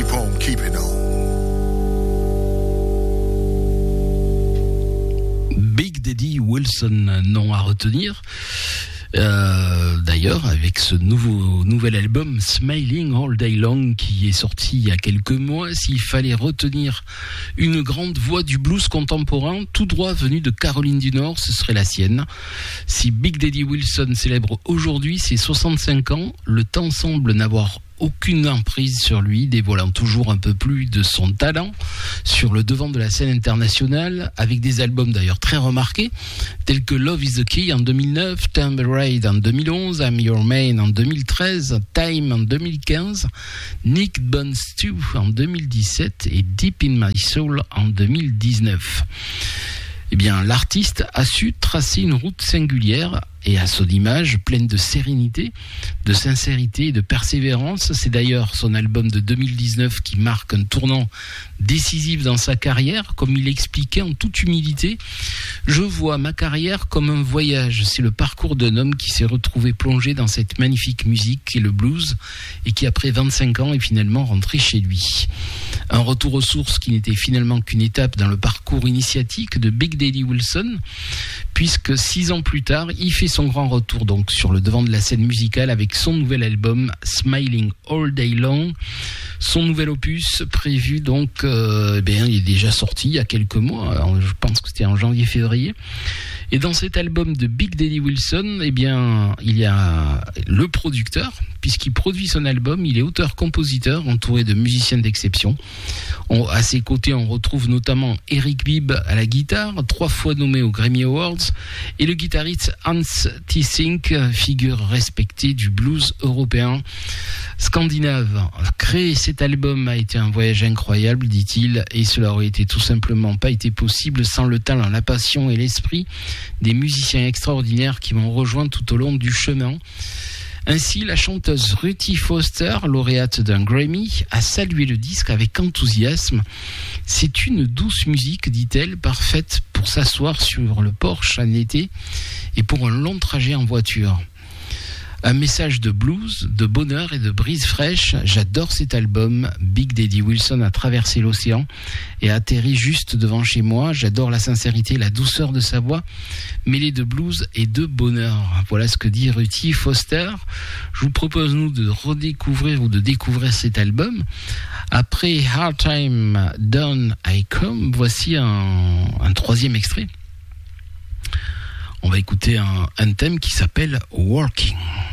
keep on keeping on. Big Daddy Wilson, nom à retenir. D'ailleurs, avec ce nouvel album Smiling All Day Long qui est sorti il y a quelques mois, s'il fallait retenir une grande voix du blues contemporain, tout droit venue de Caroline du Nord, ce serait la sienne. Si Big Daddy Wilson célèbre aujourd'hui ses 65 ans, le temps semble n'avoir aucune emprise sur lui, dévoilant toujours un peu plus de son talent sur le devant de la scène internationale, avec des albums d'ailleurs très remarqués, tels que Love is the Key en 2009, Tambourine en 2011, I'm Your Man en 2013, Time en 2015, Nick Bun Stew en 2017 et Deep in My Soul en 2019. Eh bien, l'artiste a su tracer une route singulière et à son image pleine de sérénité, de sincérité et de persévérance. C'est d'ailleurs son album de 2019 qui marque un tournant décisif dans sa carrière, comme il l'expliquait en toute humilité. Je vois ma carrière comme un voyage. C'est le parcours d'un homme qui s'est retrouvé plongé dans cette magnifique musique qu'est le blues et qui, après 25 ans, est finalement rentré chez lui. Un retour aux sources qui n'était finalement qu'une étape dans le parcours initiatique de Big Daddy Wilson, puisque 6 ans plus tard, il fait son grand retour donc sur le devant de la scène musicale avec son nouvel album Smiling All Day Long. Son nouvel opus prévu donc, il est déjà sorti il y a quelques mois, je pense que c'était en janvier-février. Et dans cet album de Big Daddy Wilson, il y a le producteur, puisqu'il produit son album, il est auteur-compositeur, entouré de musiciens d'exception. À ses côtés, on retrouve notamment Eric Bibb à la guitare, 3 fois nommé aux Grammy Awards, et le guitariste Hans Theessink, figure respectée du blues européen scandinave. Créer cet album a été un voyage incroyable, dit-il, et cela aurait tout simplement pas été possible sans le talent, la passion et l'esprit des musiciens extraordinaires qui m'ont rejoint tout au long du chemin. Ainsi, la chanteuse Ruthie Foster, lauréate d'un Grammy, a salué le disque avec enthousiasme. C'est une douce musique, dit-elle, parfaite pour s'asseoir sur le porche en été et pour un long trajet en voiture. Un message de blues, de bonheur et de brise fraîche. J'adore cet album. Big Daddy Wilson a traversé l'océan et a atterri juste devant chez moi. J'adore la sincérité et la douceur de sa voix, mêlée de blues et de bonheur. Voilà ce que dit Ruthie Foster. Je vous propose, nous, de redécouvrir ou de découvrir cet album. Après Hard Time, Down I Come, voici un troisième extrait. On va écouter un thème qui s'appelle Walking.